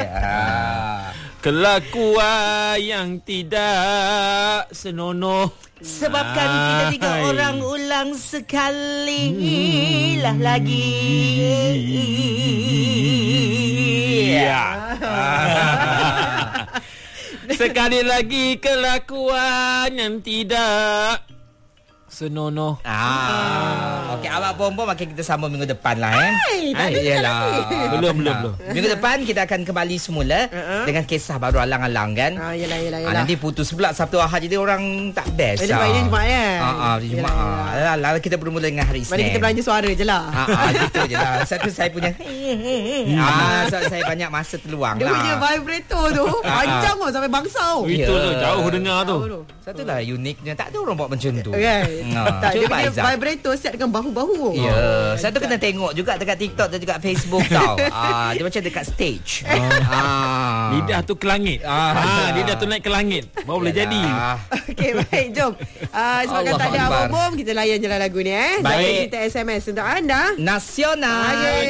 Kelakuan yang tidak senonoh. Sebabkan kita 3 orang ulang sekali lah lagi. Sekali lagi kelakuan yang tidak senonoh. Okey, awak bom-bom makin kita sambung minggu depan lah Yelah. Belum. Minggu depan kita akan kembali semula dengan kisah baru alang-alang kan. Yelah. Nanti putus pula Sabtu Ahad, jadi orang tak best. Ini Jumaat ya. Di Jumaat. Lalu kita bermula dengan hari Isnin. Mari kita belanja suara je lah. Gitu je lah. Satu saya punya so saya banyak masa terluang Dia punya lah. vibrator tu panjang tau sampai bangsau. Itu tu jauh dengar tu. Satu lah uniknya. Tak ada orang buat macam tu. Tak, dia Cuba punya Aizat. vibrator set dengan bahu-bahu. Ya, saya tu kena tengok juga dekat TikTok dan juga Facebook tau. Dia macam dekat stage. Lidah tu ke langit. Lidah tu naik ke langit. Baru boleh jadi. Okey, baik, jom. Sebabkan tak ada Akbar. abang-abang, kita layan je lah lagu ni. Baik. Kita SMS untuk anda. Nasional.